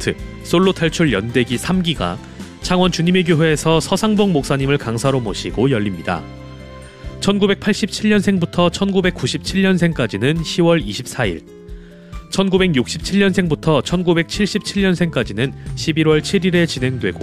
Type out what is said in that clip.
콘서트 솔로 탈출 연대기 3기가 창원 주님의 교회에서 서상봉 목사님을 강사로 모시고 열립니다. 1987년생부터 1997년생까지는 10월 24일, 1967년생부터 1977년생까지는 11월 7일에 진행되고